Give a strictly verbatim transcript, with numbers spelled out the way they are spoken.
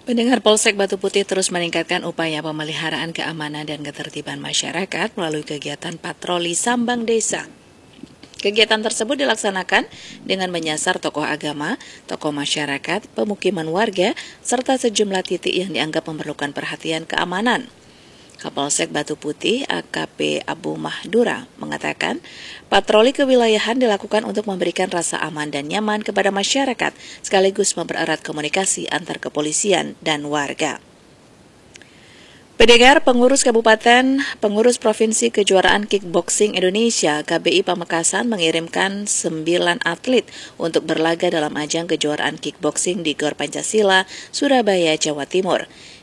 Pendengar, Polsek Batu Putih terus meningkatkan upaya pemeliharaan keamanan dan ketertiban masyarakat melalui kegiatan patroli Sambang Desa. Kegiatan tersebut dilaksanakan dengan menyasar tokoh agama, tokoh masyarakat, pemukiman warga, serta sejumlah titik yang dianggap memerlukan perhatian keamanan. Kapolsek Batu Putih A K P Abu Mahdura mengatakan, patroli kewilayahan dilakukan untuk memberikan rasa aman dan nyaman kepada masyarakat, sekaligus mempererat komunikasi antar kepolisian dan warga. Pendengar, pengurus kabupaten, pengurus provinsi kejuaraan kickboxing Indonesia K B I Pamekasan mengirimkan sembilan atlet untuk berlaga dalam ajang kejuaraan kickboxing di Gor Pancasila, Surabaya, Jawa Timur.